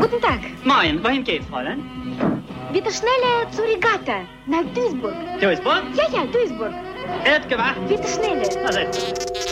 Guten Tag. Moin, wohin geht's, Fräulein? Bitte schneller zur Regatta, nach Duisburg. Duisburg? Ja, Duisburg. Wird gewacht. Bitte schneller. Na, setz.